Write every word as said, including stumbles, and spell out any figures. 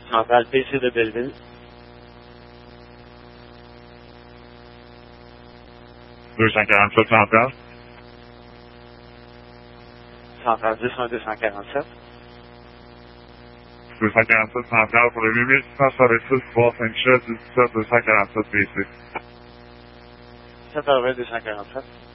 Centrale P C de Belleville. deux cent quarante-sept Centrale. Centrale dix un deux cent quarante-sept. deux cent quarante-sept Centrale pour le huit mille six cent soixante-six trois cinq sept dix-sept deux cent quarante-sept P C. sept heures vingt deux cent quarante-sept.